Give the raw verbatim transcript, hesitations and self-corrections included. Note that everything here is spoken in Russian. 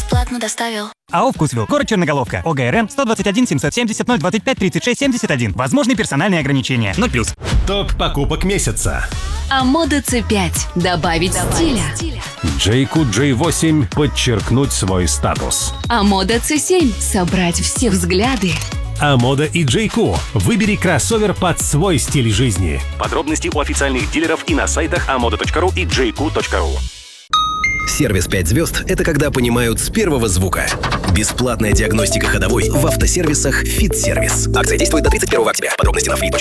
бесплатно доставил. АО «Вкусвилл», город Черноголовка, ОГРН сто двадцать один семьсот семьдесят ноль двадцать пять тридцать шесть семьдесят один. Возможны персональные ограничения. ноль плюс. Топ покупок месяца. Амода Си пять. Добавить стиля. Джейку джей восемь. Подчеркнуть свой статус. Амода Си семь. Собрать все взгляды. Амода и Джейку. Выбери кроссовер под свой стиль жизни. Подробности у официальных дилеров и на сайтах амода точка ру и джейку точка ру. Сервис пять звезд – это когда понимают с первого звука. Бесплатная диагностика ходовой в автосервисах «Фит Сервис». Акция действует до тридцать первого октября. Подробности на фит точка